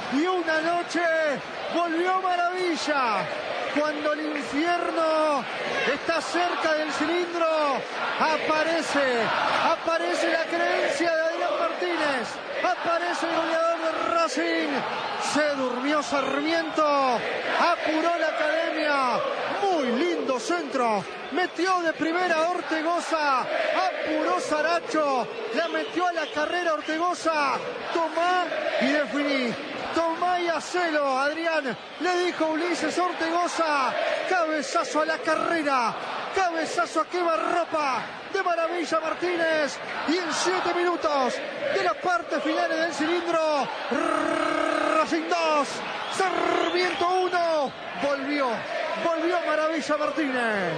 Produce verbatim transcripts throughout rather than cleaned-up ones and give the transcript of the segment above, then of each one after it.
y una noche volvió Maravilla. Cuando el infierno está cerca del cilindro, aparece, aparece la creencia de Adrián Martínez, aparece el goleador de Racing. Se durmió Sarmiento, apuró la Academia, muy lindo centro, metió de primera Ortegoza, apuró Saracho, la metió a la carrera Ortegoza, tomá y definí. Tomá y hacelo, Adrián, le dijo Ulises Ortegoza. Cabezazo a la carrera, cabezazo a quemarropa de Maravilla Martínez. Y en siete minutos de la parte final del cilindro, Racing dos, Sarmiento uno. Volvió, volvió Maravilla Martínez.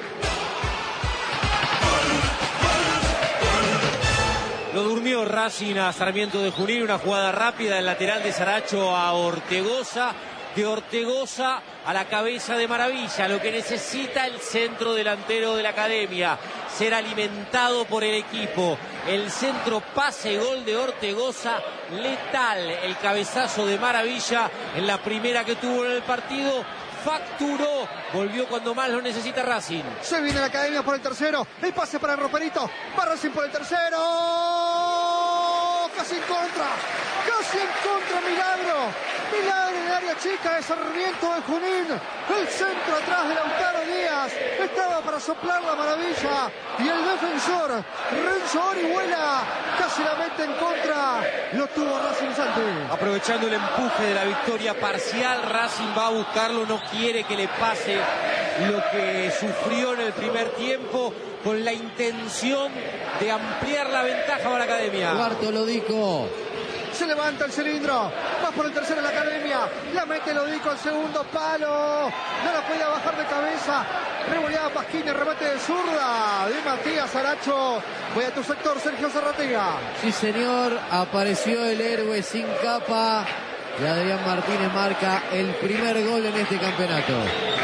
Lo durmió Racing a Sarmiento de Junín, una jugada rápida del lateral de Saracho a Ortegoza, de Ortegoza a la cabeza de Maravilla, lo que necesita el centro delantero de la Academia, ser alimentado por el equipo. El centro pase gol de Ortegoza, letal el cabezazo de Maravilla en la primera que tuvo en el partido. Facturó, volvió cuando más lo necesita Racing. Se viene la Academia por el tercero, el pase para el Roperito, va Racing por el tercero, casi en contra, casi en contra, Milagro, Milagro en el área chica de Sarmiento de Junín, el centro atrás de Lautaro Díaz, estaba para soplar la Maravilla, y el defensor, Renzo Orihuela, casi la mete en contra, lo tuvo Racing Santi. Aprovechando el empuje de la victoria parcial, Racing va a buscarlo, no quiere que le pase lo que sufrió en el primer tiempo, con la intención de ampliar la ventaja para la Academia. Cuarto Lodico. Se levanta el cilindro, va por el tercero en la Academia, la mete Lodico al segundo palo, no la podía bajar de cabeza, revoleaba Pasquini, remate de zurda de Matías Saracho. Voy a tu sector, Sergio Zarratega. Sí, señor, apareció el héroe sin capa y Adrián Martínez marca el primer gol en este campeonato.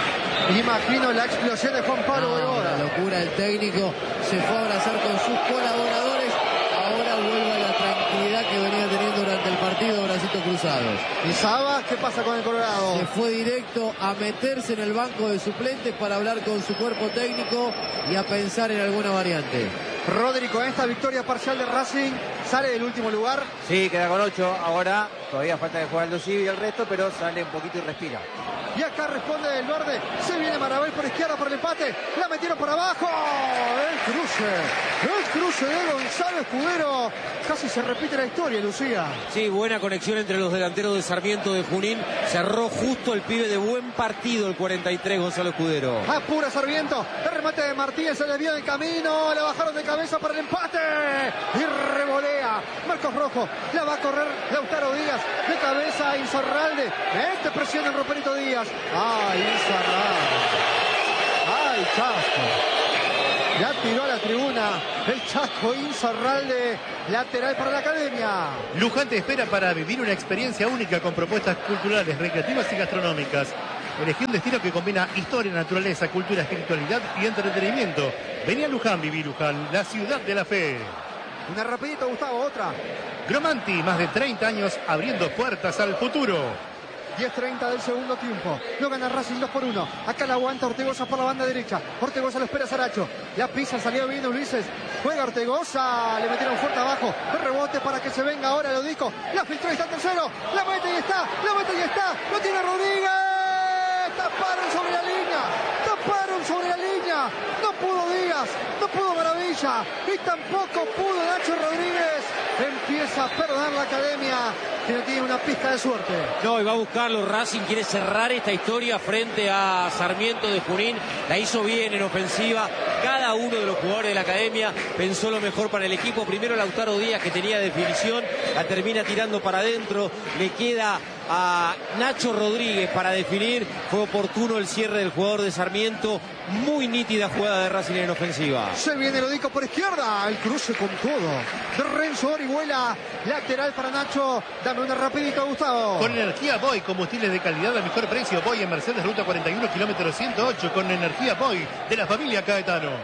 Imagino la explosión de Juan Pablo Borbora. La locura del técnico, se fue a abrazar con sus colaboradores. Ahora vuelve a la tranquilidad que venía teniendo durante el partido, bracitos cruzados. ¿Y Saba qué pasa con el Colorado? Se fue directo a meterse en el banco de suplentes para hablar con su cuerpo técnico y a pensar en alguna variante. Rodri, con esta victoria parcial de Racing, sale del último lugar. Sí, queda con ocho. Ahora todavía falta de jugar el Dosivi y el resto, pero sale un poquito y respira. Y acá responde el verde. Se viene Marabel por izquierda por el empate. La metieron por abajo. El cruce. El cruce de Gonzalo Escudero. Casi se repite la historia, Lucía. Sí, buena conexión entre los delanteros de Sarmiento de Junín. Cerró justo el pibe de buen partido, el cuarenta y tres, Gonzalo Escudero. Apura Sarmiento. El remate de Martínez se desvió de camino. La bajaron de cabeza para el empate. Y revolea. Marcos Rojo. La va a correr Lautaro Díaz. De cabeza a Insaurralde. Mete presión el Roperito Díaz. ¡Ay, Insaurralde! ¡Ay, Chasco! Ya tiró a la tribuna el Chasco Insaurralde, lateral para la Academia. Luján te espera para vivir una experiencia única con propuestas culturales, recreativas y gastronómicas. Elegí un destino que combina historia, naturaleza, cultura, espiritualidad y entretenimiento. Vení a Luján, viví Luján, la ciudad de la fe. Una rapidita, Gustavo, otra. Gromanti, más de treinta años abriendo puertas al futuro. diez treinta del segundo tiempo. Lo gana Racing dos por uno. Acá la aguanta Ortegoza por la banda derecha. Ortegoza lo espera Saracho. La pisa, salió bien Ulises. Juega Ortegoza. Le metieron fuerte abajo. El rebote para que se venga ahora Lodico. La filtró y está tercero. La mete y está. La mete y está. Lo tiene Rodríguez. Taparon sobre la línea. Taparon sobre la línea. No pudo Díaz. No pudo Maravilla. Y tampoco pudo Nacho Rodríguez. Empieza a perdonar la Academia, que no tiene una pizca de suerte. No, y va a buscarlo. Racing quiere cerrar esta historia frente a Sarmiento de Junín. La hizo bien en ofensiva. Cada uno de los jugadores de la Academia pensó lo mejor para el equipo. Primero Lautaro Díaz, que tenía definición, la termina tirando para adentro. Le queda a Nacho Rodríguez para definir. Fue oportuno el cierre del jugador de Sarmiento. Muy nítida jugada de Racing en ofensiva. Se viene Lodico por izquierda. El cruce con todo de Renzo Orihuela. Lateral para Nacho. Dame una rapidita, Gustavo. Con energía Boy, combustibles de calidad a mejor precio. Boy en Mercedes, ruta cuarenta y uno, kilómetro ciento ocho. Con energía Boy de la familia Caetano.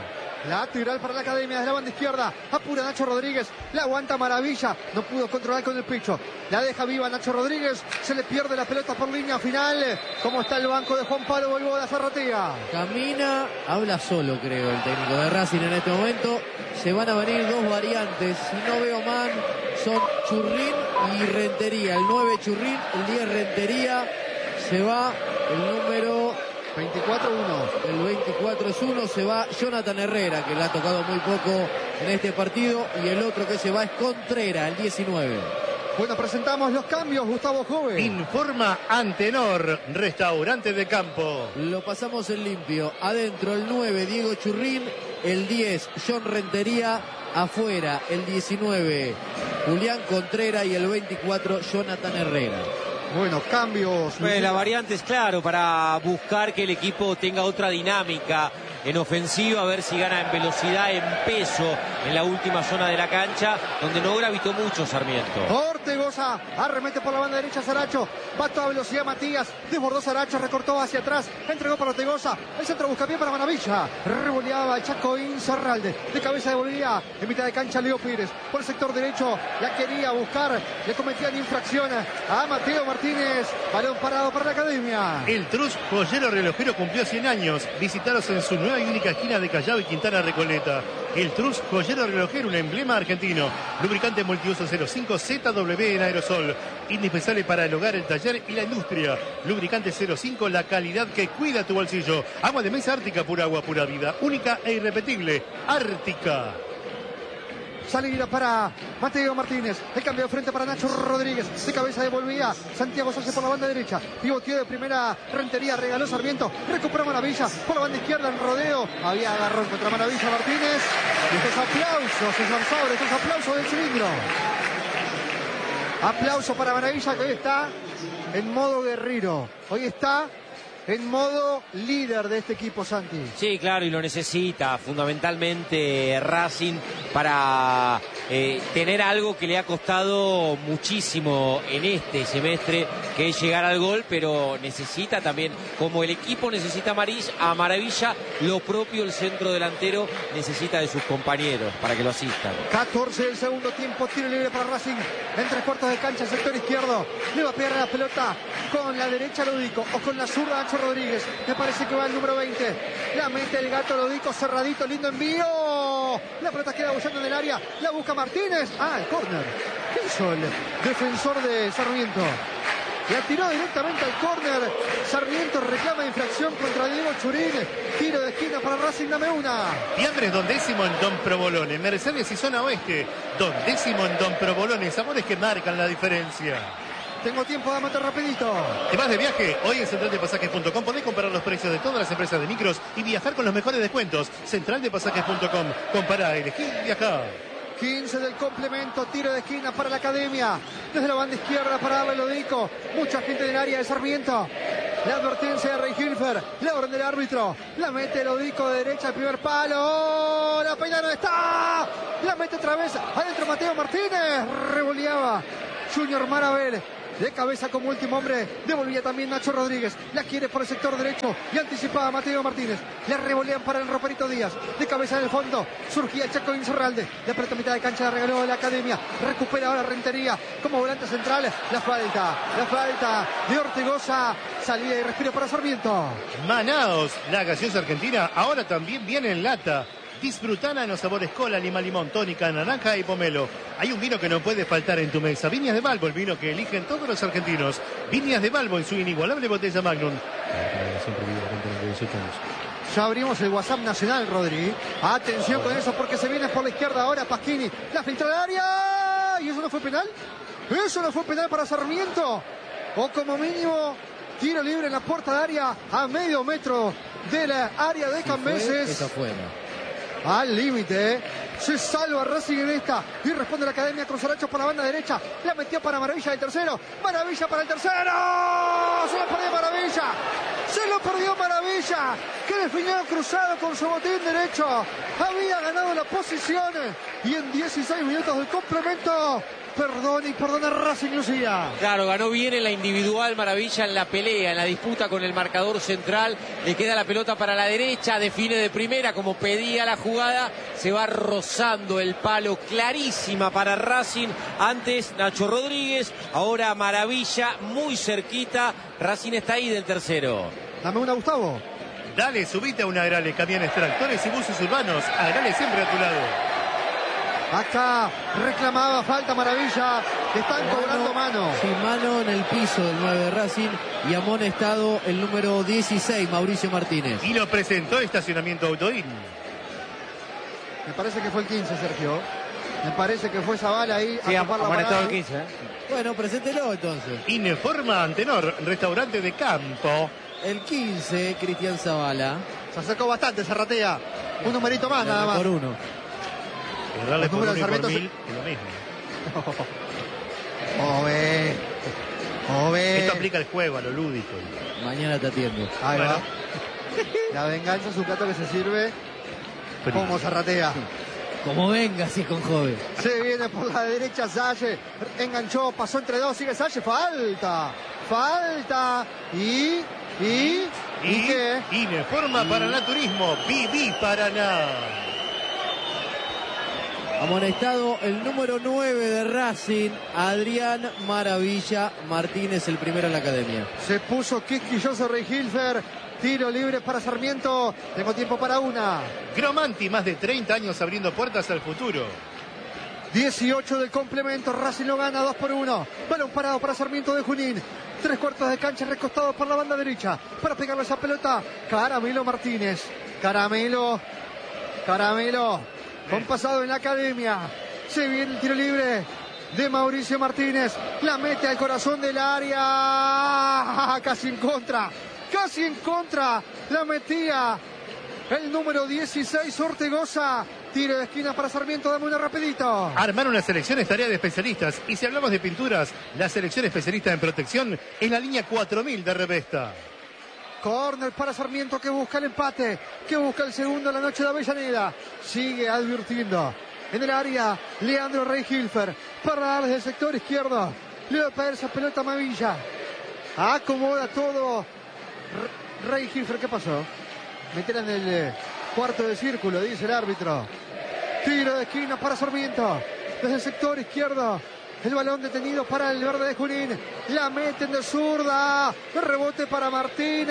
Lateral para la Academia de la banda izquierda. Apura Nacho Rodríguez. La aguanta Maravilla. No pudo controlar con el pecho. La deja viva Nacho Rodríguez. Se le pierde la pelota por línea final. ¿Cómo está el banco de Juan Pablo Voivoda Zarratea? Camina, habla solo, creo, el técnico de Racing en este momento. Se van a venir dos variantes. Si no veo mal, son Churrín y Rentería. El nueve Churrín, el diez Rentería. Se va el número veinticuatro uno. El veinticuatro es uno, se va Jonathan Herrera, que le ha tocado muy poco en este partido, y el otro que se va es Contreras, el diecinueve. Bueno, presentamos los cambios, Gustavo Jove. Informa Antenor, restaurante de campo. Lo pasamos en limpio. Adentro el nueve, Diego Churrín, el diez, John Rentería, afuera el diecinueve, Julián Contreras, y el veinticuatro, Jonathan Herrera. Bueno, cambios. Pues la variante es claro, para buscar que el equipo tenga otra dinámica en ofensiva, a ver si gana en velocidad, en peso, en la última zona de la cancha, donde no gravitó mucho Sarmiento. Ortegoza arremete por la banda derecha Saracho, va a toda velocidad Matías, desbordó Saracho, recortó hacia atrás, entregó para Ortegoza, el centro busca bien para Maravilla, revoleaba el Chaco Inzarralde, de cabeza devolvía en mitad de cancha Leo Pires, por el sector derecho, la quería buscar, le cometían infracción a Mateo Martínez, balón parado para la Academia. El Trus Joyero Relojero cumplió cien años, visitaros en su nueva y única esquina de Callao y Quintana Recoleta. El Trus Joyero Relojero, un emblema argentino. Lubricante multiuso cero cinco Z W en aerosol. Indispensable para el hogar, el taller y la industria. Lubricante cero cinco, la calidad que cuida tu bolsillo. Agua de mesa Ártica, pura agua, pura vida. Única e irrepetible. Ártica. Salida para Mateo Martínez. El cambio de frente para Nacho Rodríguez. De cabeza devolvía Santiago Sánchez por la banda derecha. Pivoteó de primera Rentería. Regaló Sarmiento. Recupera Maravilla. Por la banda izquierda en rodeo. Había agarrón contra Maravilla Martínez. Y estos aplausos, César Sabre. Estos aplausos del cilindro. Aplauso para Maravilla, que hoy está en modo guerrero. Hoy está en modo líder de este equipo, Santi. Sí, claro, y lo necesita fundamentalmente Racing para eh, tener algo que le ha costado muchísimo en este semestre, que es llegar al gol, pero necesita también, como el equipo necesita a Maravilla, lo propio el centro delantero necesita de sus compañeros para que lo asistan. catorce del segundo tiempo, tiro libre para Racing en tres cuartos de cancha, sector izquierdo. Le va a pegar la pelota con la derecha Lodico o con la zurda Nacho Rodríguez. Me parece que va el número veinte. La mete el gato Lodico, cerradito, lindo envío. La pelota queda bullando en el área. La busca Martínez. Ah, el córner. ¿Qué hizo el defensor de Sarmiento? La tiró directamente al córner. Sarmiento reclama infracción contra Diego Churín. Tiro de esquina para Racing, dame una. Fiambres Don Décimo en Don Provolone. Mercedes y zona oeste. Don Décimo en Don Provolone. Sabores que marcan la diferencia. Tengo tiempo, dame rapidito. ¿Te vas de viaje? Hoy en central de pasajes punto com podés comparar los precios de todas las empresas de micros y viajar con los mejores descuentos. central de pasajes punto com. Compará, elegí y viajá. quince del complemento, tiro de esquina para la Academia. Desde la banda izquierda para darle Lodico. Mucha gente en el área de Sarmiento. La advertencia de Rey Hilfer. La orden del árbitro. La mete Lodico de derecha al primer palo. ¡Oh! La peina no está. La mete otra vez. Adentro Mateo Martínez. Revoleaba Junior Marabel. De cabeza como último hombre, devolvía también Nacho Rodríguez. La quiere por el sector derecho y anticipaba Mateo Martínez. Le revolean para el Roperito Díaz. De cabeza en el fondo, surgía el Chaco Inzarralde. De frente a mitad de cancha, la regaló de la Academia. Recupera ahora Rentería como volante central. La falta, la falta de Ortegoza. Salida y respiro para Sarmiento. Manaos, la gaseosa argentina, ahora también viene en lata. Disfrutana en los sabores cola, lima, limón, tónica, naranja y pomelo. Hay un vino que no puede faltar en tu mesa. Viñas de Balbo, el vino que eligen todos los argentinos. Viñas de Balbo en su inigualable botella Magnum. Ya abrimos el WhatsApp nacional, Rodri. Atención con eso porque se viene por la izquierda ahora Pasquini. La filtra del área. ¿Y eso no fue penal? ¿Eso no fue penal para Sarmiento? O como mínimo, tiro libre en la puerta de área a medio metro de la área de Cambeses. Esa fuera. Al límite, ¿eh? Se salva Racing en esta y responde la Academia con Saracho por la banda derecha. La metió para Maravilla el tercero. Maravilla para el tercero. Se lo perdió Maravilla. Se lo perdió Maravilla. Que definió cruzado con su botín derecho. Había ganado la posición y en dieciséis minutos del complemento perdona y perdona Racing, Lucía. Claro, ganó bien en la individual Maravilla en la pelea, en la disputa con el marcador central. Le queda la pelota para la derecha, define de primera como pedía la jugada. Se va rozando el palo, clarísima para Racing. Antes Nacho Rodríguez, ahora Maravilla muy cerquita. Racing está ahí del tercero. Dame una, Gustavo. Dale, subite a una Agrale, camiones, tractores y buses urbanos. Agrale siempre a tu lado. Acá reclamaba falta Maravilla. Están cobrando mano. Sí, mano en el piso del nueve de Racing y amonestado el número dieciséis, Mauricio Martínez. Y lo presentó Estacionamiento Autoín. Me parece que fue el quince, Sergio. Me parece que fue esa bala ahí. Sí, a tapar la amonestado parada. el quince. ¿eh? Bueno, preséntelo entonces. Informa Antenor, restaurante de campo. El quince, Cristian Zavala. Se acercó bastante, Zarratea. Un numerito más, nada más. Por uno. Errarle Los por números uno y de por Sarmiento mil es lo mismo. Ove. Ove. Esto aplica el juego, a lo lúdico. Mañana te atiendo. Ahí Bueno. va. La venganza es un plato que se sirve Pero- como Zarratea. Como venga, así con joven. Se viene por la derecha Salle. Enganchó, pasó entre dos, sigue Salle. Falta. Falta. Y. Y. ¿Y, Y qué? Informa Paraná Turismo, Viví Paraná. Amonestado el número nueve de Racing, Adrián Maravilla Martínez, el primero en la academia. Se puso quisquilloso Rey Hilfer. Tiro libre para Sarmiento. Tengo tiempo para una. Gromanti, más de treinta años abriendo puertas al futuro. dieciocho del complemento. Racing lo gana dos por uno. Balón parado para Sarmiento de Junín. Tres cuartos de cancha recostados por la banda derecha. Para pegarle esa pelota. Caramelo Martínez. Caramelo. Caramelo. Con pasado en la academia. Se viene el tiro libre de Mauricio Martínez. La mete al corazón del área. Casi en contra. Casi en contra. La metía el número dieciséis, Ortegoza. Tiro de esquina para Sarmiento. Dame una rapidito. Armar una selección es tarea de especialistas. Y si hablamos de pinturas, la selección especialista en protección es la línea cuatro mil de Revesta. Corner para Sarmiento que busca el empate, que busca el segundo en la noche de Avellaneda. Sigue advirtiendo en el área Leandro Rey Hilfer para dar desde el sector izquierdo. Le va a pegar esa pelota a Mavilla. Acomoda todo Rey Hilfer. ¿Qué pasó? Meter en el eh, cuarto de círculo, dice el árbitro. Tiro de esquina para Sarmiento desde el sector izquierdo. El balón detenido para el verde de Junín. La meten de zurda. El rebote para Martínez.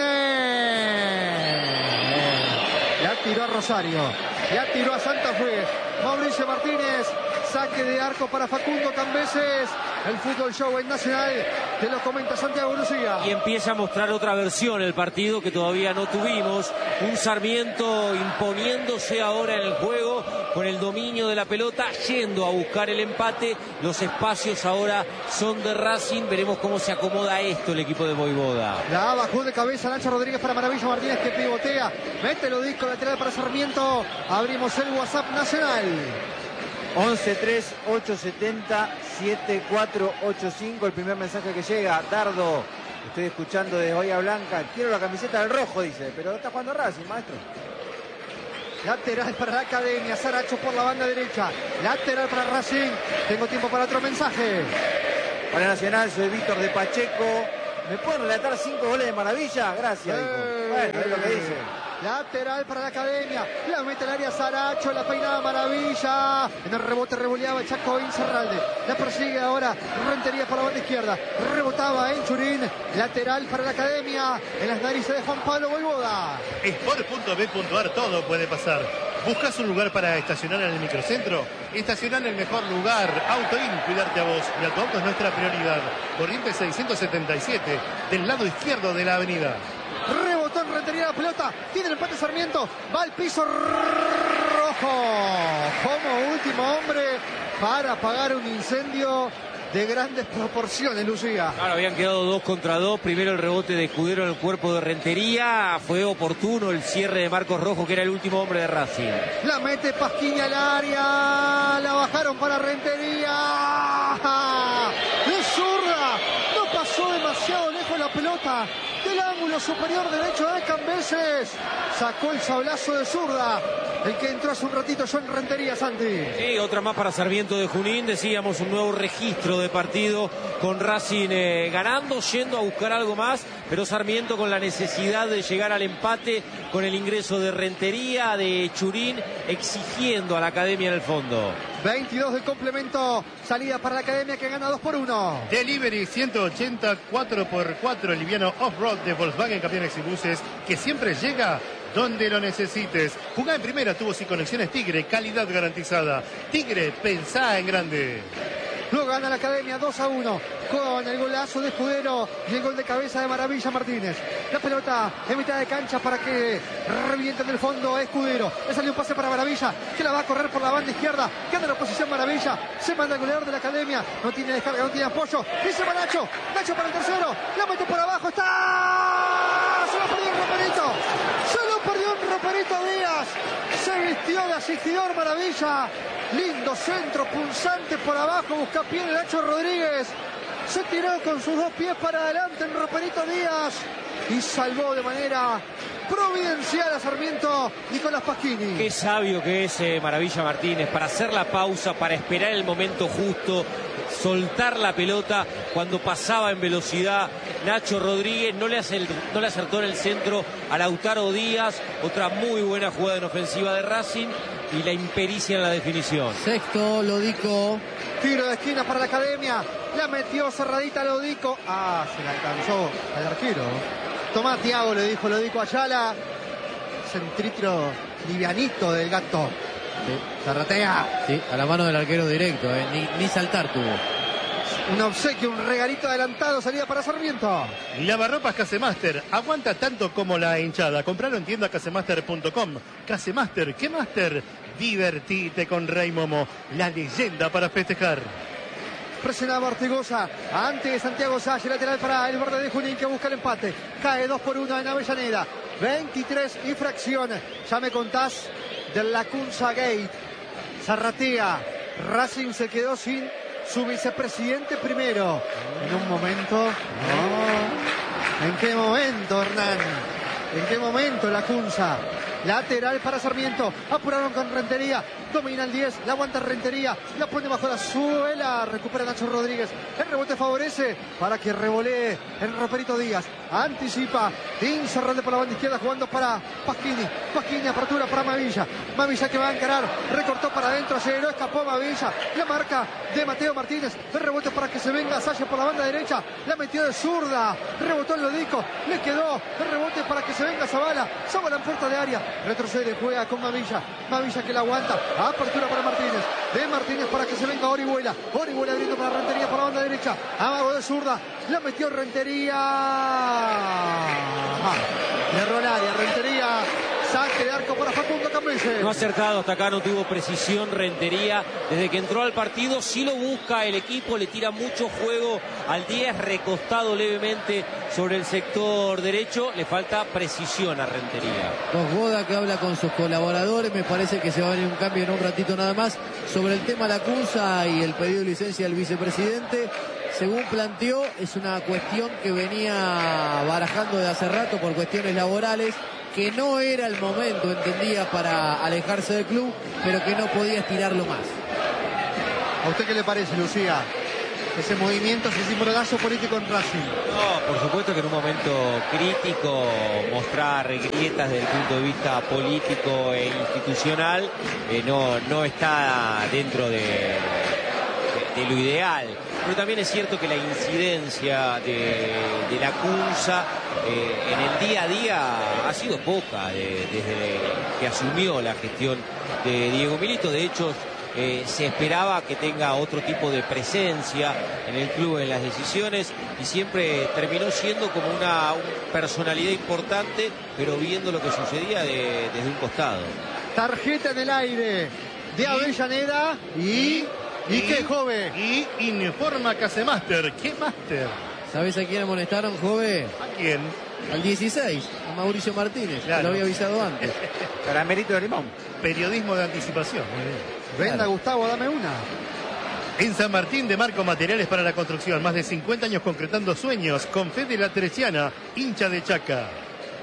La tiró a Rosario. La tiró a Santa Fe. Mauricio Martínez. Saque de arco para Facundo Cambeses. El fútbol show en Nacional. Te lo comenta Santiago Lucía. Y empieza a mostrar otra versión el partido que todavía no tuvimos. Un Sarmiento imponiéndose ahora en el juego con el dominio de la pelota, yendo a buscar el empate. Los espacios ahora son de Racing. Veremos cómo se acomoda esto el equipo de Voivoda. La bajó de cabeza Nacho Rodríguez para Maravilla Martínez que pivotea. Mete lo disco lateral para Sarmiento. Abrimos el WhatsApp Nacional. once tres ocho setenta siete cuatro ocho cinco. El primer mensaje que llega. Dardo, estoy escuchando desde Bahía Blanca. Quiero la camiseta del rojo, dice. Pero está jugando Racing, maestro. Lateral para la academia. Saracho por la banda derecha. Lateral para Racing. Tengo tiempo para otro mensaje. Para Nacional, soy Víctor de Pacheco. ¿Me pueden relatar cinco goles de Maravilla? Gracias, dijo. Eh, Bueno, es lo que dice. Lateral para la academia. La mete al área Saracho. La peinada Maravilla. En el rebote revoleaba el Chaco Incerralde. La persigue ahora Rentería por la banda izquierda. Rebotaba en Churín. Lateral para la academia. En las narices de Juan Pablo Voivoda. Sport punto b punto a r, todo puede pasar. ¿Buscas un lugar para estacionar en el microcentro? Estacionar en el mejor lugar. Autoin, cuidarte a vos y a tu auto es nuestra prioridad. Corrientes seiscientos setenta y siete, del lado izquierdo de la avenida. Rebotó en Rentería la pelota. Tiene el empate Sarmiento. Va al piso rojo. Como último hombre para apagar un incendio de grandes proporciones, Lucía. Ahora habían quedado dos contra dos. Primero el rebote de Escudero en el cuerpo de Rentería. Fue oportuno el cierre de Marcos Rojo, que era el último hombre de Racing. La mete Pasquini al área. La bajaron para Rentería. De zurda. No pasó demasiado lejos la pelota del ángulo superior derecho de Cambeses. Sacó el sablazo de zurda el que entró hace un ratito, John Rentería, Santi. Sí, otra más para Sarmiento de Junín. Decíamos un nuevo registro de partido con Racing eh, ganando, yendo a buscar algo más, pero Sarmiento con la necesidad de llegar al empate con el ingreso de Rentería, de Churín, exigiendo a la academia en el fondo. veintidós del complemento, salida para la academia que gana dos por uno. Delivery ciento ochenta, cuatro por cuatro, el liviano off-road de Volkswagen Camiones y Buses, que siempre llega donde lo necesites. Jugá en primera, tubos y conexiones Tigre, calidad garantizada. Tigre, pensá en grande. Luego gana la academia dos a uno con el golazo de Escudero y el gol de cabeza de Maravilla Martínez. La pelota en mitad de cancha para que reviente en el fondo Escudero. Le salió un pase para Maravilla, que la va a correr por la banda izquierda. Queda la posición Maravilla. Se manda el goleador de la academia. No tiene descarga, no tiene apoyo. Y se va Nacho. Nacho para el tercero. La mete por abajo. ¡Está! Se lo perdió un roperito. Se lo perdió un roperito Díaz. Se vistió de asistidor Maravilla. Lindo centro, punzante por abajo, busca pie de Nacho Rodríguez. Se tiró con sus dos pies para adelante en Roperito Díaz y salvó de manera providencial a Sarmiento Nicolás Pasquini. Qué sabio que es eh, Maravilla Martínez para hacer la pausa, para esperar el momento justo, soltar la pelota cuando pasaba en velocidad Nacho Rodríguez. No le, hace, no le acertó en el centro a Lautaro Díaz. Otra muy buena jugada en ofensiva de Racing y la impericia en la definición. Sexto, Lodico. Tiro de esquina para la academia. La metió cerradita Lodico. Ah, se la alcanzó al arquero. Tomá, Tiago, le dijo Lodico Ayala. Centritro livianito del gato. Sí. Zarratea. Sí, a la mano del arquero directo, eh. ni, ni saltar tuvo. Un obsequio, un regalito adelantado, salida para Sarmiento. Lavarropas Casemaster, aguanta tanto como la hinchada. Compralo en tienda casemaster punto com. Casemaster, ¿qué máster? Divertite con Rey Momo, la leyenda para festejar. Presionaba Ortigosa, antes Santiago Salle, lateral para el borde de Junín que busca el empate. Cae dos por uno en Avellaneda. veintitrés infracciones. Ya me contás del Lacunza Gate. Zarratea. Racing se quedó sin su vicepresidente primero. En un momento. No. ¿En qué momento, Hernán? ¿En qué momento Lacunza? Lateral para Sarmiento. Apuraron con Rentería. Domina el diez. La aguanta Rentería. La pone bajo la suela. Recupera Nacho Rodríguez. El rebote favorece para que revolee el Roperito Díaz. Anticipa. Incerrante por la banda izquierda jugando para Pasquini. Pasquini, apertura para Mavilla. Mavilla que va a encarar. Recortó para adentro. Llegó, escapó Mavilla. La marca de Mateo Martínez. El rebote para que se venga Salle por la banda derecha. La metió de zurda. Rebotó el Lodico. Le quedó. El rebote para que se venga Zavala. Zavala en puerta de área. Retrocede, juega con Mavilla. Mavilla que la aguanta. Apertura para Martínez. De Martínez para que se venga Orihuela. Orihuela abriendo para Rentería por la banda derecha. Amago de zurda. La metió Rentería. Ah, le erró el área. Rentería. Saque de arco para Facundo Camille. No ha acertado hasta acá, no tuvo precisión Rentería. Desde que entró al partido, sí lo busca el equipo, le tira mucho juego al diez, recostado levemente sobre el sector derecho. Le falta precisión a Rentería. Cosgoda que habla con sus colaboradores. Me parece que se va a venir un cambio en un ratito nada más. Sobre el tema Lacunza y el pedido de licencia del vicepresidente, según planteó, es una cuestión que venía barajando de hace rato por cuestiones laborales, que no era el momento, entendía, para alejarse del club, pero que no podía estirarlo más. ¿A usted qué le parece, Lucía? Ese movimiento, ese cimbronazo político en Racing. No, por supuesto que en un momento crítico mostrar grietas desde el punto de vista político e institucional eh, no, no está dentro de, de, de lo ideal. Pero también es cierto que la incidencia de, de Lacunza eh, en el día a día ha sido poca de, desde que asumió la gestión de Diego Milito. De hecho, eh, se esperaba que tenga otro tipo de presencia en el club, en las decisiones, y siempre terminó siendo como una, una personalidad importante, pero viendo lo que sucedía de, desde un costado. Tarjeta en el aire de Avellaneda y... ¿Y, ¿Y qué, joven? Y informa Casemaster. ¿Qué máster? ¿Sabes a quién amonestaron, joven? ¿A quién? Al dieciséis, a Mauricio Martínez, claro. Que lo había avisado antes. Caramelito de limón. Periodismo de anticipación. Venga, Claro. Gustavo, dame una. En San Martín, de Marco Materiales para la Construcción. Más de cincuenta años concretando sueños. Con Fede La Teresiana, hincha de Chaca.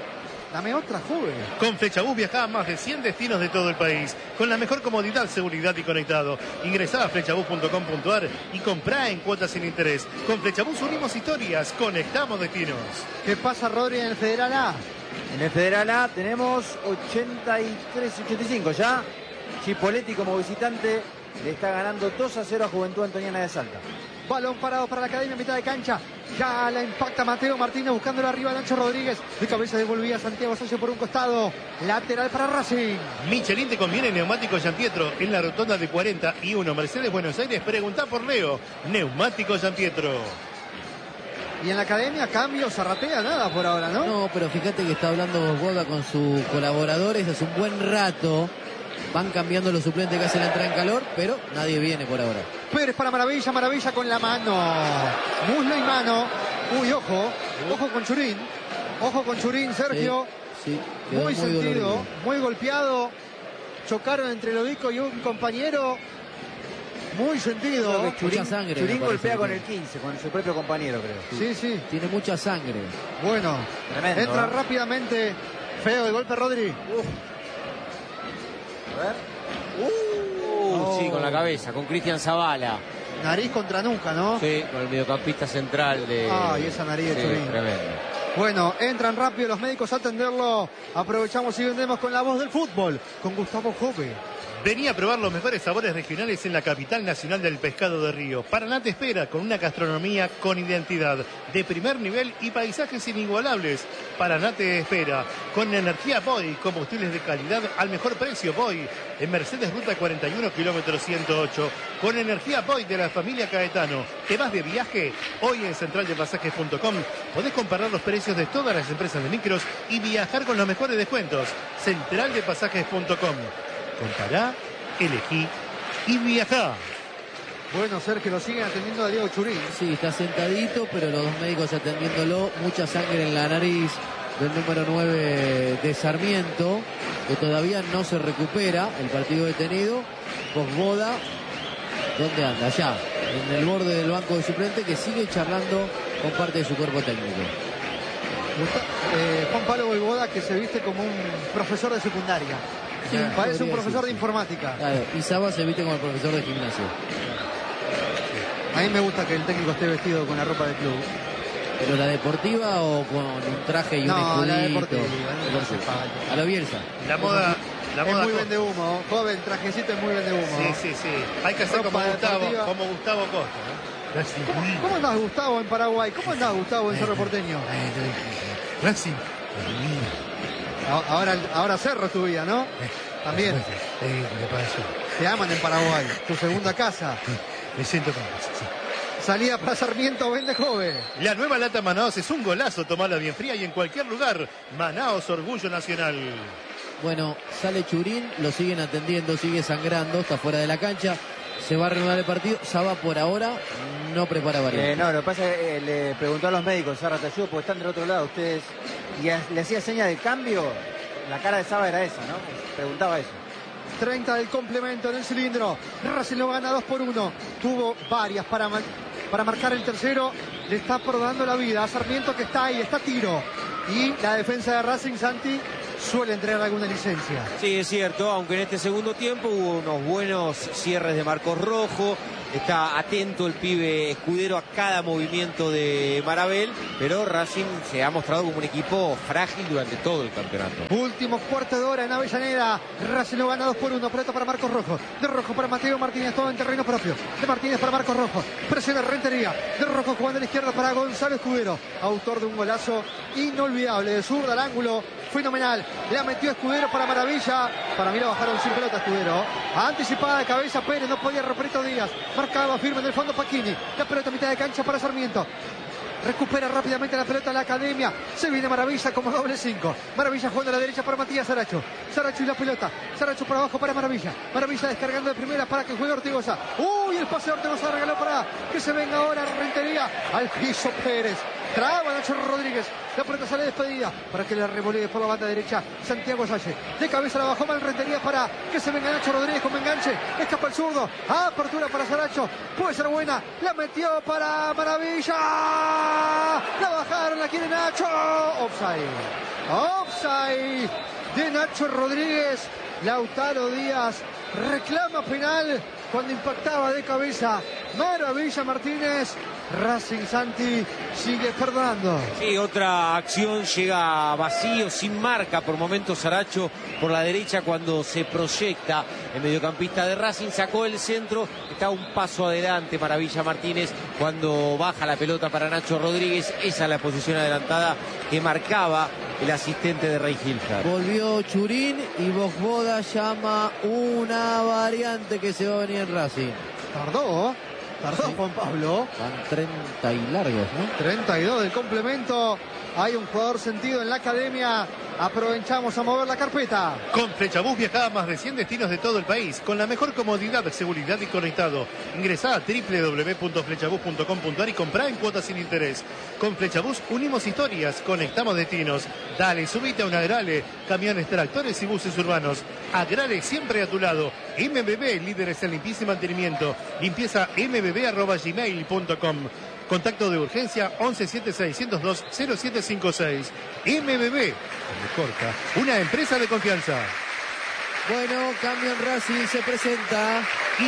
Dame otra, joven. Con Flechabús viajá a más de cien destinos de todo el país, con la mejor comodidad, seguridad y conectado. Ingresá a flechabús punto com punto ar y comprá en cuotas sin interés. Con Flechabús unimos historias, conectamos destinos. ¿Qué pasa, Rodri, en el Federal A? En el Federal A tenemos ochenta y tres ochenta y cinco ya. Chipoletti como visitante le está ganando dos a cero a Juventud Antoniana de Salta. Balón parado para la Academia, mitad de cancha. Ya la impacta Mateo Martínez buscándolo arriba Nacho Rodríguez. De cabeza devolvía Santiago Socio por un costado. Lateral para Racing. Michelin te conviene neumáticos Gianpietro en la rotonda de cuarenta y uno Mercedes Buenos Aires. Preguntá por Leo. Neumáticos Gianpietro. Y en la Academia, cambio, Zarratea, nada por ahora, ¿no? No, pero fíjate que está hablando Boda con sus colaboradores hace un buen rato. Van cambiando los suplentes que hacen la entrada en calor, pero nadie viene por ahora. Pérez para Maravilla, Maravilla con la mano. Muslo y mano. Uy, ojo. Ojo con Churín. Ojo con Churín, Sergio. Sí, sí, quedó muy, muy sentido, dolorido. muy golpeado. Chocaron entre Lodico y un compañero. Muy sentido. Creo que Churín, Mucha sangre, Churín me parece golpea que con tiene. el quince, con su propio compañero, creo. Sí, sí. Tiene mucha sangre. Bueno, Tremendo, entra ¿eh? rápidamente. Feo el golpe, Rodri. A ver. Uh, sí, con la cabeza, con Cristian Zavala. Nariz contra nuca, ¿no? Sí, con el mediocampista central de... Ay, esa nariz de Sí, Churín. tremendo. Bueno, entran rápido los médicos a atenderlo. Aprovechamos y vendemos con la voz del fútbol. Con Gustavo Jove. Vení a probar los mejores sabores regionales en la capital nacional del pescado de río. Paraná te espera con una gastronomía con identidad, de primer nivel y paisajes inigualables. Paraná te espera con energía Boy, combustibles de calidad al mejor precio Boy. En Mercedes Ruta cuarenta y uno, kilómetro ciento ocho. Con energía Boy de la familia Caetano. ¿Te vas de viaje? Hoy en central de pasajes punto com podés comparar los precios de todas las empresas de micros y viajar con los mejores descuentos. central de pasajes punto com. Compará, elegí y viajá. Bueno, Sergio, lo siguen atendiendo a Diego Churín. Sí, está sentadito, pero los dos médicos atendiéndolo. Mucha sangre en la nariz del número nueve de Sarmiento, que todavía no se recupera. El partido detenido. Posboda, ¿dónde anda? Allá, en el borde del banco de suplente, que sigue charlando con parte de su cuerpo técnico. Gusta- eh, Juan Pablo Voivoda, que se viste como un profesor de secundaria. Sí, Parece un podría profesor de decirse. informática. Claro, y Saba se viste como el profesor de gimnasio. A mí me gusta que el técnico esté vestido con la ropa del club. ¿Pero la deportiva o con un traje y un No, escudito? la deportiva, no hace falta. A lo Bielsa. La moda, la Es moda. muy co- vende humo, joven, trajecito es muy vende humo. Sí, sí, sí. Hay que hacer Ropa como Gustavo, deportiva. como Gustavo Costa, ¿no? ¿Cómo andás, Gustavo, en Paraguay? ¿Cómo andás, Gustavo, en Cerro Porteño? Racing. A- Ahora, ahora Cerro es tu vida, ¿no? También. Te aman en Paraguay, tu segunda casa. Me siento con Salida para Sarmiento, vende joven. La nueva lata Manaos es un golazo, tomala bien fría y en cualquier lugar. Manaos, orgullo nacional. Bueno, sale Churín, lo siguen atendiendo, sigue sangrando, está fuera de la cancha. Se va a reanudar el partido. Saba por ahora no prepara Eh, variante. no, lo que pasa es que eh, le preguntó a los médicos, Sarra, te ayudo porque están del otro lado ustedes. Y a- le hacía seña de cambio. La cara de Saba era esa, ¿no? Preguntaba eso. treinta del complemento en el cilindro. Racing lo gana dos por uno. Tuvo varias para, ma- para marcar el tercero. Le está probando la vida a Sarmiento, que está ahí, está a tiro. Y la defensa de Racing, Santi, suele entregar alguna licencia. Sí, es cierto, aunque en este segundo tiempo hubo unos buenos cierres de Marcos Rojo. Está atento el pibe Escudero a cada movimiento de Marabel, pero Racing se ha mostrado como un equipo frágil durante todo el campeonato. Último cuarto de hora en Avellaneda. Racing lo gana dos por uno. Pelota para Marcos Rojo. De Rojo para Mateo Martínez. Todo en terreno propio. De Martínez para Marcos Rojo. Presiona Rentería. De Rojo jugando a la izquierda para Gonzalo Escudero. Autor de un golazo inolvidable. De zurda al ángulo. Fenomenal. La metió Escudero para Maravilla. Para mí la bajaron sin pelota Escudero. Anticipada de cabeza Pérez. No podía Roberto Díaz. Marcaba firme en el fondo Pacchini. La pelota a mitad de cancha para Sarmiento. Recupera rápidamente la pelota la Academia. Se viene Maravilla como doble cinco. Maravilla jugando a la derecha para Matías Saracho. Saracho y la pelota. Saracho por abajo para Maravilla. Maravilla descargando de primera para que juegue Ortigosa. Uy, el pase de Ortigosa regaló para que se venga ahora Rentería. Al piso Pérez. Traba Nacho Rodríguez. La pelota sale despedida para que la revolee por la banda derecha Santiago Salle. De cabeza la bajó mal Rentería para que se venga Nacho Rodríguez con enganche. Escapa el zurdo. Apertura para Saracho. Puede ser buena. La metió para Maravilla. La bajaron, la quiere Nacho. Offside. Offside de Nacho Rodríguez. Lautaro Díaz reclama penal cuando impactaba de cabeza Maravilla Martínez. Racing, Santi, sigue perdonando. Sí, otra acción, llega vacío, sin marca por momentos Saracho por la derecha cuando se proyecta el mediocampista de Racing, sacó el centro, está un paso adelante Maravilla Martínez cuando baja la pelota para Nacho Rodríguez. Esa es la posición adelantada que marcaba el asistente de Ray Hilfer. Volvió Churín y Vojvoda llama una variante que se va a venir en Racing. Tardó, tardó sí. Juan Pablo. Van treinta y largos, ¿no? treinta y dos del complemento. Hay un jugador sentido en la academia. Aprovechamos a mover la carpeta. Con Flechabús viaja a más de cien destinos de todo el país, con la mejor comodidad, seguridad y conectado. Ingresá a doble u doble u doble u punto flechabús punto com punto a r y comprá en cuotas sin interés. Con Flechabús unimos historias, conectamos destinos. Dale, subite a un Agrale, camiones, tractores y buses urbanos. Agrale siempre a tu lado. M B B, líderes en limpieza y mantenimiento. Limpieza m b b arroba gmail punto com. Contacto de urgencia once setenta y seis, ciento dos, cero siete cinco seis. M B B, corta, una empresa de confianza. Bueno, cambio en Racing, se presenta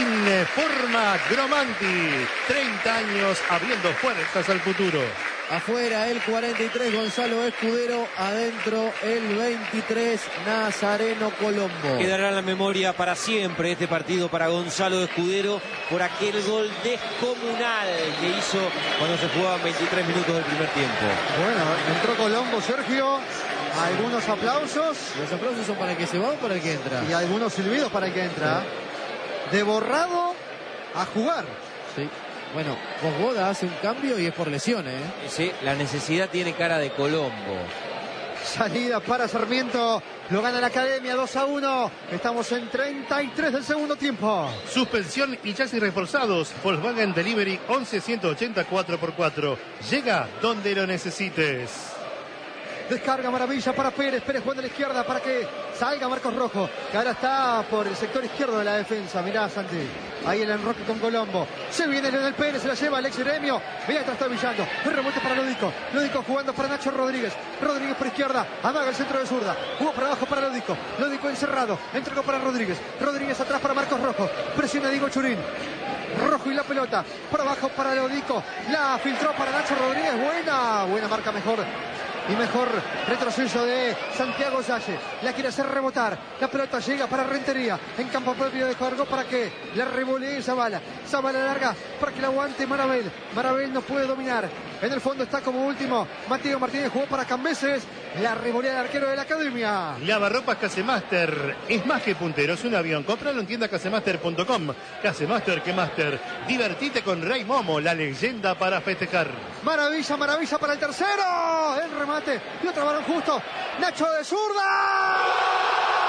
Informa Gromanti, treinta años abriendo puertas al futuro. Afuera el cuarenta y tres Gonzalo Escudero, adentro el veintitrés Nazareno Colombo. Quedará en la memoria para siempre este partido para Gonzalo Escudero por aquel gol descomunal que hizo cuando se jugaban veintitrés minutos del primer tiempo. Bueno, entró Colombo, Sergio. Algunos aplausos. ¿Los aplausos son para el que se va o para el que entra? Y algunos silbidos para el que entra. Sí. De borrado a jugar. Sí. Bueno, Vojvoda hace un cambio y es por lesiones, ¿eh? Sí, la necesidad tiene cara de Colombo. Salida para Sarmiento. Lo gana la academia dos a uno. Estamos en treinta y tres del segundo tiempo. Suspensión y chasis reforzados. Volkswagen Delivery once ciento ochenta cuatro por cuatro. Llega donde lo necesites. Descarga Maravilla para Pérez. Pérez jugando a la izquierda para que salga Marcos Rojo, que ahora está por el sector izquierdo de la defensa. Mirá, Santi. Ahí el enroque con Colombo. Se viene Leonel Pérez, se la lleva Alex Gremio. Mira, atrás está Villando. El rebote para Lódico. Lódico jugando para Nacho Rodríguez. Rodríguez por izquierda. Amaga el centro de zurda. Jugó para abajo para Lódico. Lódico encerrado. Entregó para Rodríguez. Rodríguez atrás para Marcos Rojo. Presiona Diego Churín. Rojo y la pelota. Por abajo para Lódico. La filtró para Nacho Rodríguez. Buena. Buena marca mejor. Y mejor retroceso de Santiago Salle. La quiere hacer rebotar. La pelota llega para Rentería. En campo propio de Cargo para que la revolee Zavala. Zavala larga para que la aguante Marabel. Marabel no puede dominar. En el fondo está como último Mateo Martínez. Jugó para Cambeses. La revolea del arquero de la academia. Lavarropas Casemaster. Es más que puntero, es un avión. Cómpralo en tienda casemaster punto com. Casemaster que Master. Divertite con Rey Momo, la leyenda para festejar. Maravilla, maravilla para el tercero. El remate. Y otro balón justo. Nacho de zurda.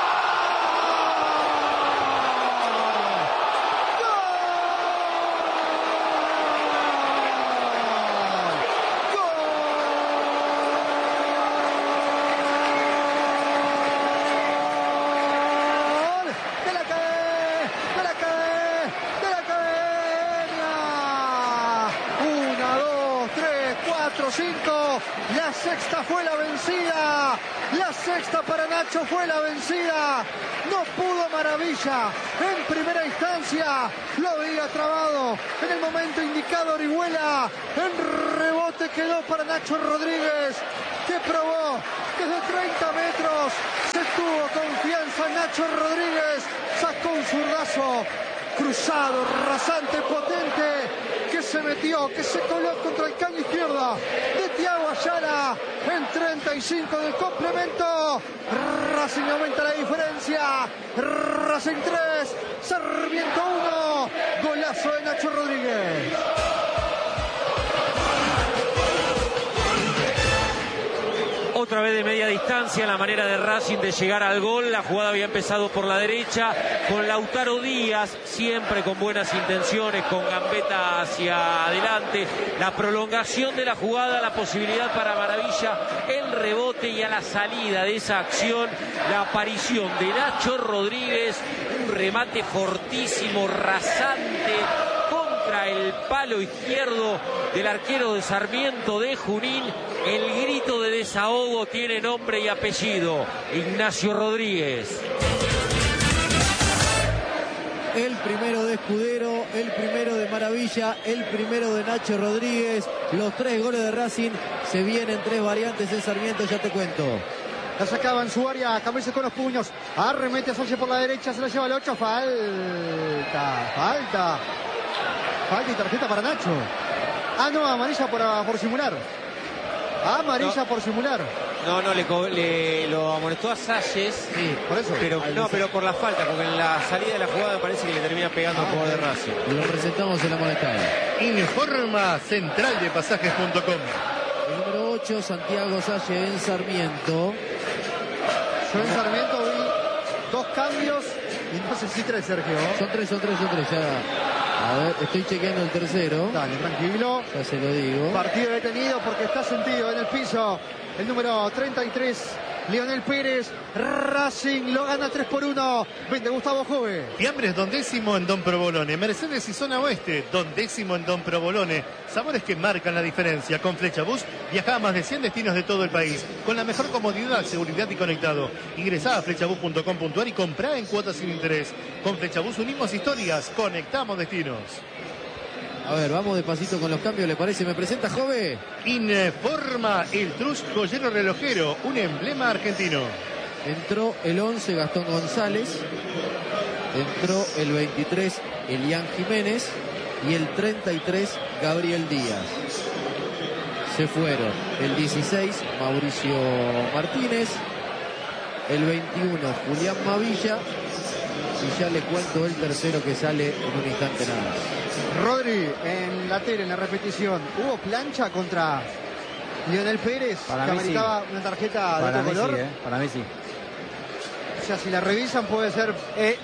cinco, la sexta fue la vencida, la sexta para Nacho fue la vencida, no pudo Maravilla, en primera instancia lo había trabado, en el momento indicado Orihuela, en rebote quedó para Nacho Rodríguez, que probó desde treinta metros, se tuvo confianza Nacho Rodríguez, sacó un zurdazo, cruzado, rasante, potente, que se metió, que se coló contra el caño izquierda de Thiago Ayala en treinta y cinco del complemento. Racing aumenta la diferencia. Racing tres, Sarmiento uno. Golazo de Nacho Rodríguez. Otra vez de media distancia, la manera de Racing de llegar al gol. La jugada había empezado por la derecha con Lautaro Díaz, siempre con buenas intenciones, con gambeta hacia adelante. La prolongación de la jugada, la posibilidad para Maravilla, el rebote y a la salida de esa acción, la aparición de Nacho Rodríguez, un remate fortísimo, rasante, contra toca el palo izquierdo del arquero de Sarmiento de Junín. El grito de desahogo tiene nombre y apellido: Ignacio Rodríguez. El primero de Escudero, el primero de Maravilla, el primero de Nacho Rodríguez. Los tres goles de Racing. Se vienen tres variantes en Sarmiento, ya te cuento. La sacaba en su área, Cambises con los puños. Arremete a Sánchez por la derecha, se la lleva el ocho. Falta, falta. Falta y tarjeta para Nacho. Ah, no, amarilla por, por simular. Amarilla no. por simular. No, no, le, le lo amonestó a Salles. Sí, por eso. Pero, no, pero por la falta, porque en la salida de la jugada parece que le termina pegando al jugador de Racing. Lo presentamos en la amonestada. Informa central de pasajes punto com. El número ocho, Santiago Salle en Sarmiento. Yo en Sarmiento vi dos cambios y no sé si tres, Sergio. Son tres, son tres, son tres. Ya. A ver, estoy chequeando el tercero. Dale, tranquilo. Ya se lo digo. Partido detenido porque está sentido en el piso. El número treinta y tres, Lionel Pérez. Racing lo gana tres por uno. Vende Gustavo Jove. Fiambres Don Décimo en Don Provolone. Mercedes y Zona Oeste, Don Décimo en Don Provolone. Sabores que marcan la diferencia. Con Flechabús viaja a más de cien destinos de todo el país. Con la mejor comodidad, seguridad y conectado. Ingresá a flechabús punto com punto ar y comprá en cuotas sin interés. Con Flechabús unimos historias, conectamos destinos. A ver, vamos despacito con los cambios, ¿le parece? ¿Me presenta, Jove? Informa el Trush Joyero Relojero, un emblema argentino. Entró el once, Gastón González. Entró el veintitrés, Elian Jiménez. Y el treinta y tres, Gabriel Díaz. Se fueron el dieciséis, Mauricio Martínez. El veintiuno, Julián Mavilla. Y ya le cuento el tercero que sale en un instante nada más. Rodri en la tele, en la repetición. ¿Hubo plancha contra Lionel Pérez? Para que mí ameritaba sí. una tarjeta de Para otro mí color. sí, ¿eh? Para mí sí. O sea, si la revisan puede ser... Eh.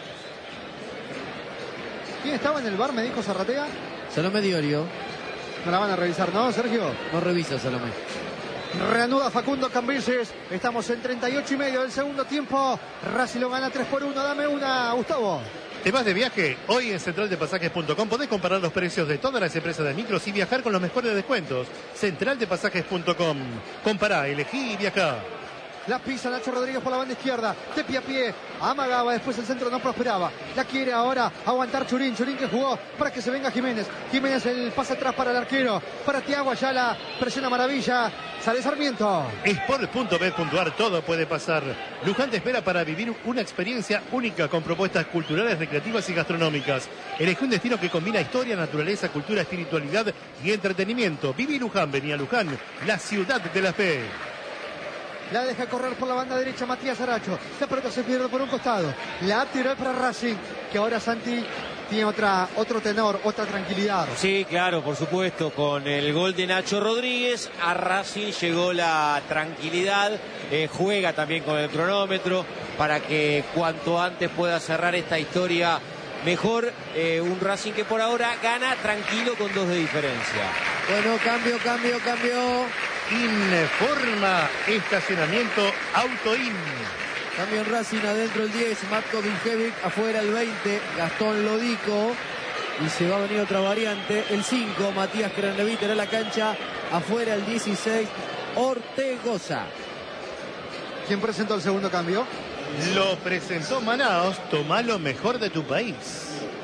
¿Quién estaba en el bar? Me dijo Zarratea. Salomé Diorio. No la van a revisar, ¿no, Sergio? No revisa Salomé. Reanuda Facundo Cambises. Estamos en treinta y ocho y medio del segundo tiempo. Racing lo gana tres por uno. Dame una, Gustavo. ¿Te vas de viaje? Hoy en central de pasajes punto com podés comparar los precios de todas las empresas de micros y viajar con los mejores descuentos. central de pasajes punto com. Compará, elegí y viajá. La pisa Nacho Rodríguez por la banda izquierda. De pie a pie. Amagaba. Después el centro no prosperaba. La quiere ahora aguantar Churín. Churín que jugó para que se venga Jiménez. Jiménez el pase atrás para el arquero. Para Thiago Ayala. Presiona Maravilla. Sale Sarmiento. Sport punto bet punto ar, todo puede pasar. Luján te espera para vivir una experiencia única con propuestas culturales, recreativas y gastronómicas. Elegí un destino que combina historia, naturaleza, cultura, espiritualidad y entretenimiento. Viví Luján, venía Luján, la ciudad de la fe. La deja correr por la banda derecha Matías Aracho. La pelota se pierde por un costado. La tiró para Racing, que ahora Santi tiene otra, otro tenor, otra tranquilidad. Sí, claro, por supuesto. Con el gol de Nacho Rodríguez, a Racing llegó la tranquilidad. Eh, juega también con el cronómetro para que cuanto antes pueda cerrar esta historia mejor. Eh, un Racing que por ahora gana tranquilo con dos de diferencia. Bueno, cambio, cambio, cambio. Informa estacionamiento Autoin. Cambio en Racing, adentro el diez, Matko Viljevic, afuera el veinte, Gastón Lodico. Y se va a venir otra variante, el cinco, Matías Craneviter a la cancha, afuera el dieciséis, Ortegoza. ¿Quién presentó el segundo cambio? Lo presentó Manaos, toma lo mejor de tu país.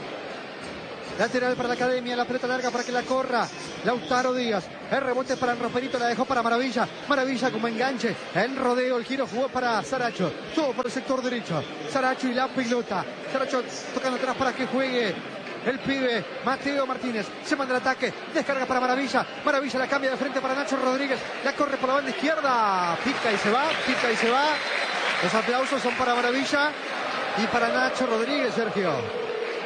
Lateral para la Academia, la pelota larga para que la corra Lautaro Díaz. El rebote para el Roperito, la dejó para Maravilla. Maravilla como enganche. El rodeo, el giro jugó para Saracho. Todo por el sector derecho. Saracho y la pelota. Saracho tocando atrás para que juegue el pibe Mateo Martínez. Se manda el ataque. Descarga para Maravilla. Maravilla la cambia de frente para Nacho Rodríguez. La corre por la banda izquierda. Pica y se va. Pica y se va. Los aplausos son para Maravilla y para Nacho Rodríguez, Sergio.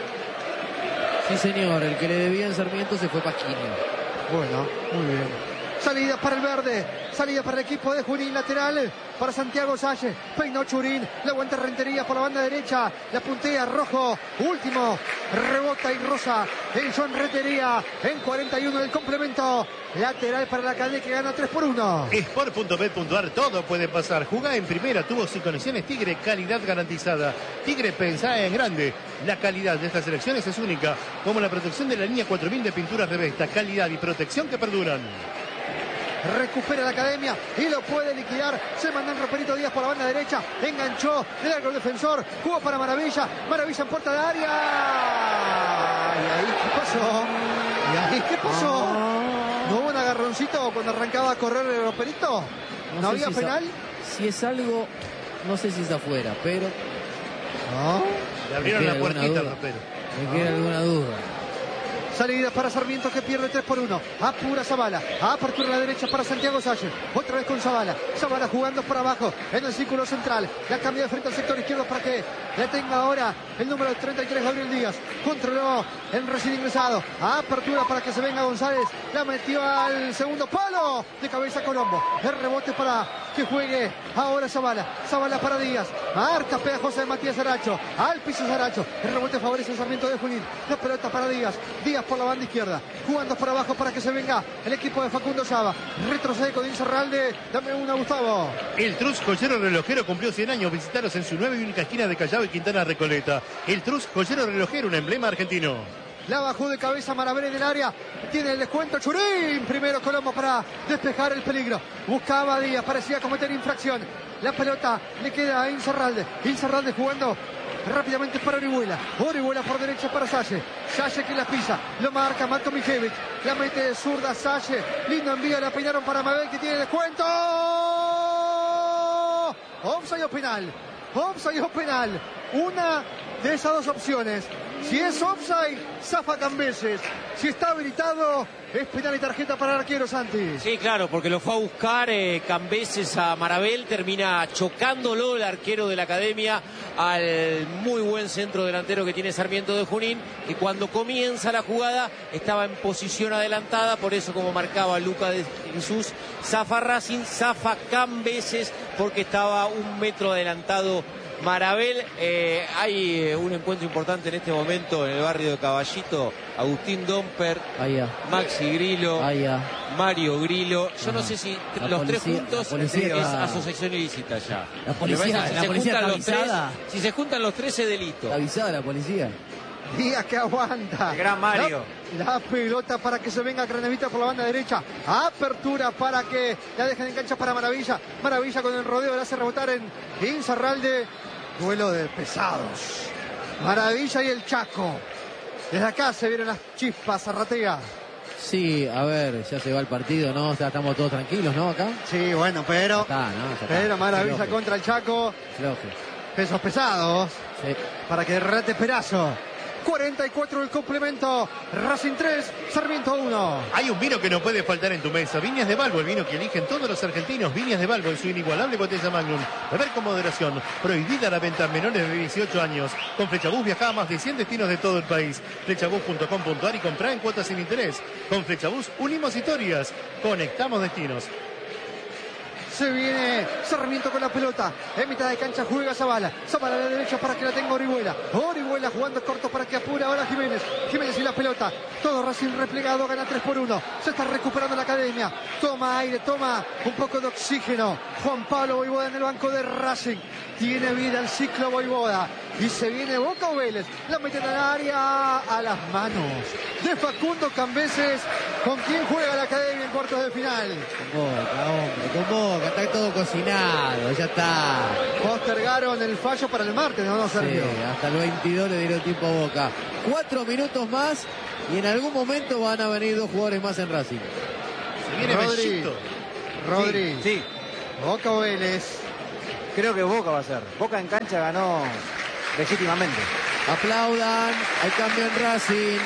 Sí, señor, el que le debía en Sarmiento se fue Pasquini. Bueno, muy bien. Salida para el verde. Salida para el equipo de Junín, lateral para Santiago Salle. Peinó Churín, la aguanta Rentería por la banda derecha. La puntea Rojo. Último, rebota y rosa en John Rentería en cuarenta y uno del complemento. Lateral para la Academia que gana tres por uno. Sport punto bet punto ar, todo puede pasar. Jugá en primera, tubos y conexiones Tigre, calidad garantizada. Tigre, pensá en grande. La calidad de estas selecciones es única, como la protección de la línea cuatro mil de pinturas Revesta. Calidad y protección que perduran. Recupera la Academia y lo puede liquidar. Se mandó un Roperito Díaz por la banda derecha. Enganchó de largo el defensor. Jugó para Maravilla. Maravilla en puerta de área. ¿Y ahí qué pasó? ¿Y ahí qué pasó? ¿No hubo un agarroncito cuando arrancaba a correr el Roperito? ¿No, No sé había si penal? Es, si es algo, no sé si es afuera, pero No. Le abrieron Me la queda alguna puertita, duda. pero. me queda alguna duda. Salida para Sarmiento que pierde tres por uno. Apura Zavala. Apertura a la derecha para Santiago Salle. Otra vez con Zavala. Zavala jugando por abajo en el círculo central. La cambia de frente al sector izquierdo para que la tenga ahora el número treinta y tres, Gabriel Díaz. Controló el recién ingresado. Apertura para que se venga González. La metió al segundo palo. De cabeza Colombo. El rebote para que juegue ahora Zavala. Zavala para Díaz. Marca pegajosa de Matías Saracho. Al piso Saracho. El rebote favorece el Sarmiento de Junín. La pelota para Díaz. Díaz por la banda izquierda, jugando por abajo para que se venga el equipo de Facundo Saba. Retrocede con Incerralde. Dame una, Gustavo. El Trus Joyero Relojero cumplió cien años. Visitaros en su nueva y única esquina de Callao y Quintana Recoleta. El Trus Joyero Relojero, un emblema argentino. La bajó de cabeza Maravel en el área. Tiene el descuento Churín. Primero Colombo para despejar el peligro. Buscaba a Díaz, parecía cometer infracción. La pelota le queda a Incerralde. Incerralde jugando rápidamente para Orihuela. Orihuela por derecha para Salle. Salle que la pisa. Lo marca Mato Mijevic. La mete de zurda Salle. Lindo envío. La peinaron para Mabel que tiene descuento. Offside o penal. Offside o penal. Una de esas dos opciones. Si es offside, zafa Cambeses. Si está habilitado, es penal y tarjeta para el arquero, Santi. Sí, claro, porque lo fue a buscar eh, Cambeses a Marabel, termina chocándolo el arquero de la Academia al muy buen centro delantero que tiene Sarmiento de Junín, y cuando comienza la jugada estaba en posición adelantada, por eso como marcaba Luca de Jesús, zafa Racing, zafa Cambeses porque estaba un metro adelantado Marabel. Eh, hay eh, un encuentro importante en este momento en el barrio de Caballito. Agustín Domper, Allá. Maxi Grillo, Allá. Mario Grillo. Yo no Ajá. sé si La los policía- tres juntos la policía es va- asociación ilícita ya. La policía- Me parece que la si se policía juntan está los tres, avisada. si se juntan los tres es delito. ¿Está avisada la policía? Díaz que aguanta. El gran Mario. La, la pelota para que se venga Cranevita por la banda derecha. Apertura para que la dejen en cancha para Maravilla. Maravilla con el rodeo la hace rebotar en Incerralde. Duelo de pesados. Maravilla y el Chaco. Desde acá se vieron las chispas, Zarratea. Sí, a ver, ya se va el partido, ¿no? O sea, estamos todos tranquilos, ¿no? Acá. Sí, bueno, pero. Ya está, ¿no? Ya está. Pero Maravilla Floje, contra el Chaco. floje. Pesos pesados. Sí. Para que derrate Perazo. cuarenta y cuatro el complemento. Racing tres, Sarmiento uno. Hay un vino que no puede faltar en tu mesa. Viñas de Balbo, el vino que eligen todos los argentinos. Viñas de Balbo en su inigualable botella Magnum. Beber con moderación. Prohibida la venta a menores de dieciocho años. Con Flechabús viaja a más de cien destinos de todo el país. Flechabús punto com punto ar y comprá en cuotas sin interés. Con Flechabús unimos historias. Conectamos destinos. Se viene Sarmiento con la pelota. En mitad de cancha juega Zavala. Zavala a la derecha para que la tenga Orihuela. Orihuela jugando corto para que apura ahora Jiménez. Jiménez y la pelota. Todo Racing replegado. Gana tres por uno. Se está recuperando la Academia. Toma aire, toma un poco de oxígeno. Juan Pablo Voivoda en el banco de Racing. Tiene vida el ciclo Voivoda. Y se viene Boca o Vélez. La meten al área a las manos de Facundo Cambeses. ¿Con quién juega la Academia en cuartos de final? Con Boca, hombre, con Boca, está todo cocinado, ya está. Postergaron el fallo para el martes, ¿no, no, Sergio? Sí, hasta el veintidós le dieron tiempo a Boca. Cuatro minutos más y en algún momento van a venir dos jugadores más en Racing. Se viene Rodri. Bellito. Rodri, Sí, sí, Boca o Vélez. creo que Boca va a ser. Boca en cancha ganó legítimamente. Aplaudan, hay cambio en Racing.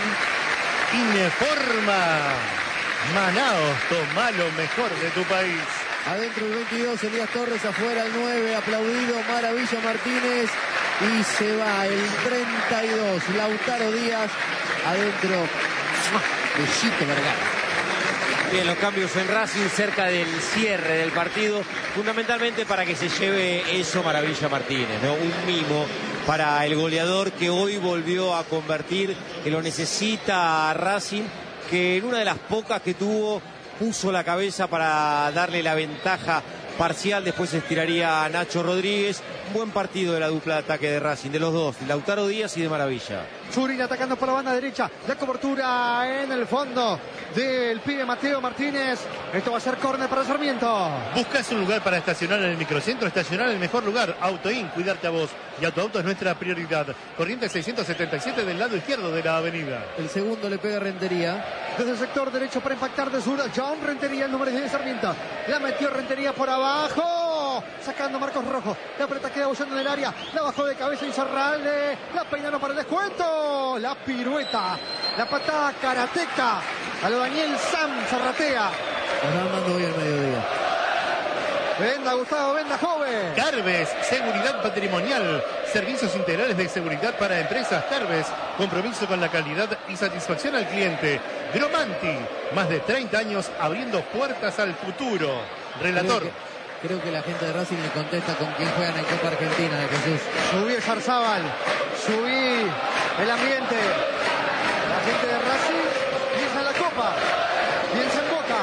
Informa. Manaos, toma lo mejor de tu país. Adentro el veintidós, Elías Torres, afuera el nueve, aplaudido Maravilla Martínez. Y se va el treinta y dos, Lautaro Díaz, adentro Bellito Vergara. Bien, los cambios en Racing cerca del cierre del partido, fundamentalmente para que se lleve eso Maravilla Martínez, ¿no? Un mimo para el goleador que hoy volvió a convertir, que lo necesita a Racing, que en una de las pocas que tuvo puso la cabeza para darle la ventaja parcial, después se estiraría a Nacho Rodríguez. Un buen partido de la dupla de ataque de Racing, de los dos, de Lautaro Díaz y de Maravilla. Churin atacando por la banda derecha, la cobertura en el fondo del pibe Mateo Martínez. Esto va a ser córner para Sarmiento. ¿Buscas un lugar para estacionar en el microcentro? Estacionar en el mejor lugar. Autoin, cuidarte a vos. Y Autoauto es nuestra prioridad. Corriente seiscientos setenta y siete del lado izquierdo de la avenida. El segundo le pega Rentería. Desde el sector derecho para impactar de zurda, John Rentería, el número diez de Sarmiento. La metió Rentería por abajo. Sacando Marcos Rojo. La pelota queda bullando en el área. La bajó de cabeza Insaurralde. La peinaron para el descuento. La pirueta. La patada karateca. A lo Daniel Sam Zarratea. Nos armando hoy al mediodía. Venda, Gustavo, venda, joven. Carves, seguridad patrimonial. Servicios integrales de seguridad para empresas. Carves, compromiso con la calidad y satisfacción al cliente. Gromanti, más de treinta años abriendo puertas al futuro. Relator. Creo que, creo que la gente de Racing le contesta con quién juegan en Copa Argentina, de Jesús. Subí el Zarzábal, subí el ambiente. La gente de Racing piensa en la Copa, piensa en Boca.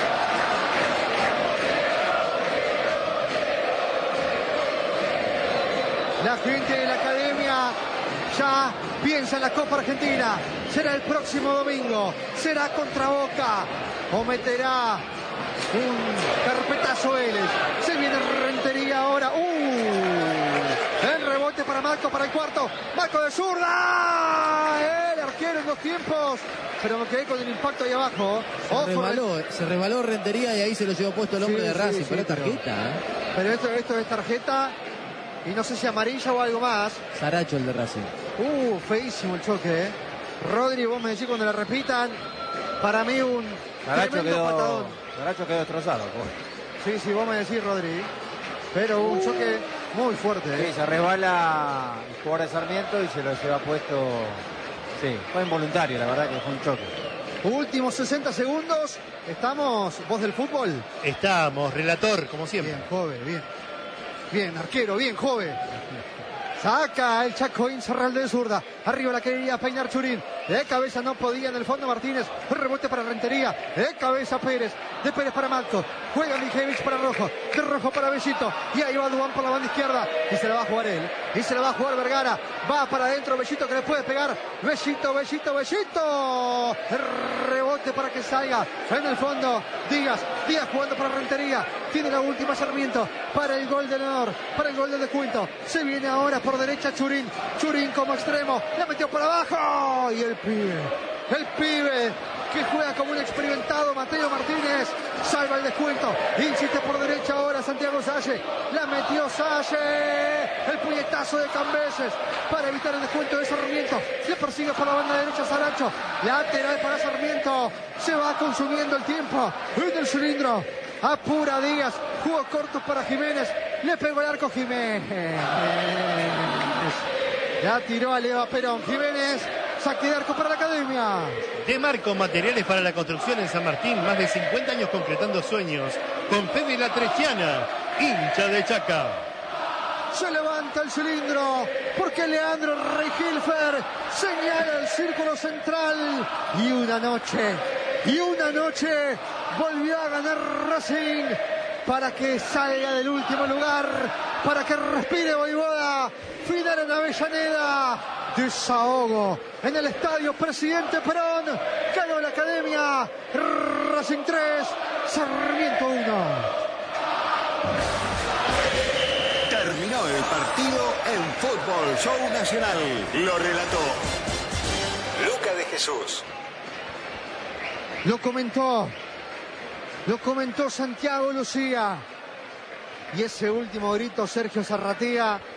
La gente de la academia ya piensa en la Copa Argentina. Será el próximo domingo. Será contra Boca. O meterá un carpetazo Vélez. Se viene Rentería ahora. ¡Uh! El rebote para Marco para el cuarto. Marco de zurda. El arquero en dos tiempos. Pero me quedé con el impacto ahí abajo. Se resbaló, se resbaló Rentería y ahí se lo llevó puesto el hombre Sí, de Racing. sí, sí, pero es tarjeta, pero, ¿eh? pero esto, esto es tarjeta. Y no sé si amarilla o algo más. Saracho el de Racing. Uh, feísimo el choque, ¿eh? Rodri, vos me decís cuando la repitan. Para mí un Saracho tremendo quedó, patadón. Saracho quedó destrozado. Pues. Sí, sí, vos me decís, Rodri. Pero un choque muy fuerte, ¿eh? Sí, se resbala el jugador de Sarmiento y se lo lleva puesto. Sí, fue involuntario, la verdad que fue un choque. Últimos sesenta segundos. Estamos, voz del fútbol. Estamos, relator, como siempre. Bien, joven, bien. Bien, arquero, bien, joven. Saca el Chaco Insaurralde de zurda. Arriba la quería peinar Churín. De cabeza no podía en el fondo Martínez. Rebote para Rentería. De cabeza Pérez. De Pérez para Marco. Juega Mijevich para Rojo. De Rojo para Bellito. Y ahí va Duván por la banda izquierda. Y se la va a jugar él. Y se la va a jugar Vergara. Va para adentro Bellito que le puede pegar. Bellito, Bellito, Bellito. El rebote para que salga. En el fondo Díaz. Díaz jugando para Rentería. Tiene la última Sarmiento para el gol del honor. Para el gol del descuento. Se viene ahora por derecha Churín. Churín como extremo. La metió por abajo. Y el pibe. El pibe que juega como un experimentado Mateo Martínez. Salva el descuento. Insiste por derecha ahora Santiago Salle. La metió Salle. El puñetazo de Cambeses para evitar el descuento de Sarmiento. Le persigue por la banda derecha Saracho. Lateral para Sarmiento. Se va consumiendo el tiempo en el cilindro. Apura Díaz. Jugó corto para Jiménez. Le pegó el arco Jiménez. La tiró a Leva Perón. Jiménez. Saque de arco para la academia. De Marco, materiales para la construcción en San Martín. Más de cincuenta años concretando sueños. Con Fede La Trechiana, hincha de Chaca. Se levanta el cilindro porque Leandro Reijilfer señala el círculo central. Y una noche, y una noche volvió a ganar Racing para que salga del último lugar, para que respire Voivoda. Final en Avellaneda. Desahogo en el estadio Presidente Perón. Ganó la academia. Racing tres, Sarmiento uno. Terminó el partido en Fútbol Show Nacional. Lo relató Luca de Jesús. Lo comentó. Lo comentó Santiago Lucía. Y ese último grito, Sergio Zarratea,